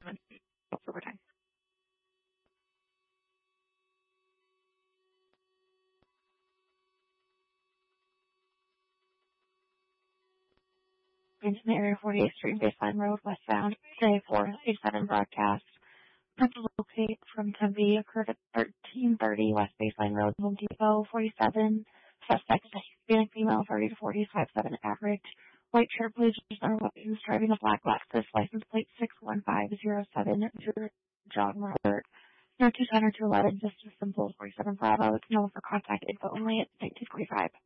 overtime. In the area 48th Street, Baseline Road, westbound, today 487 broadcast. Principal locate from Tempe occurred at 1330 West Baseline Road, Home Depot, 47. Suspect, Hispanic female, 30 to 45, 7 average. White shirt, blue jeans, and weapons, driving a black Lexus, license plate 61507, John Robert. No 210 or 211, just a simple 47 Bravo. No for contact info only at 1945.